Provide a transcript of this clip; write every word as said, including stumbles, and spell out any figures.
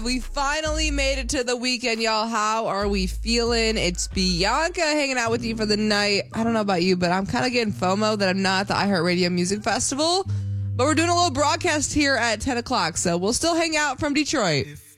We finally made it to the weekend, y'all. How are we feeling? It's Bianca hanging out with you for the night. I don't know about you, but I'm kind of getting FOMO that I'm not at the iHeartRadio Music Festival. But we're doing a little broadcast here at ten o'clock, so we'll still hang out from Detroit.